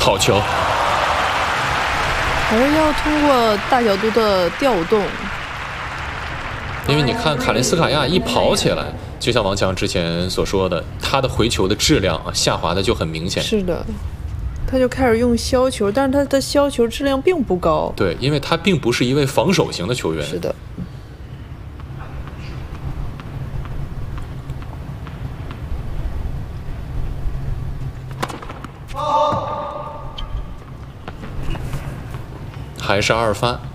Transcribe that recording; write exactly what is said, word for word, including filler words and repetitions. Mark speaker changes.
Speaker 1: 好球！
Speaker 2: 还是要通过大角度的调动。
Speaker 1: 因为你看卡林斯卡亚一跑起来，就像王强之前所说的，他的回球的质量啊下滑的就很明显。
Speaker 2: 是的，他就开始用削球，但是他的削球质量并不高。
Speaker 1: 对，因为他并不是一位防守型的球员。
Speaker 2: 是的。
Speaker 1: 还是二犯。